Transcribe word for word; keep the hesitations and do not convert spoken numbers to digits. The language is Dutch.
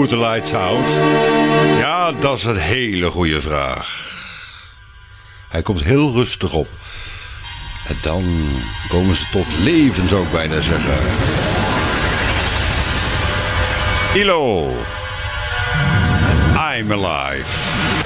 put the lights out? Ja, dat is een hele goede vraag. Hij komt heel rustig op. En dan komen ze tot leven, zou ik bijna zeggen. I L O. And I'm alive.